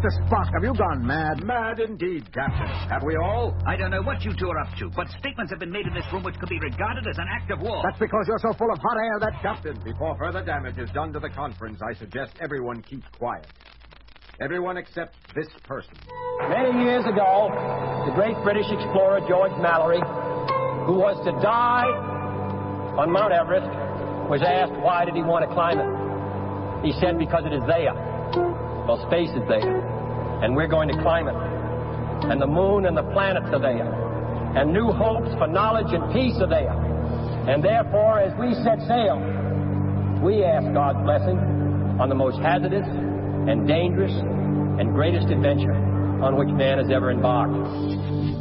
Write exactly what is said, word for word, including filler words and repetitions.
Mister Spock, have you gone mad? Mad indeed, Captain. Have we all? I don't know what you two are up to, but statements have been made in this room which could be regarded as an act of war. That's because you're so full of hot air that... Captain, before further damage is done to the conference, I suggest everyone keep quiet. Everyone except this person. Many years ago, the great British explorer George Mallory, who was to die on Mount Everest, was asked why did he want to climb it. He said because it is there. Well, space is there, and we're going to climb it. And the moon and the planets are there. And new hopes for knowledge and peace are there. And therefore, as we set sail, we ask God's blessing on the most hazardous and dangerous and greatest adventure on which man has ever embarked.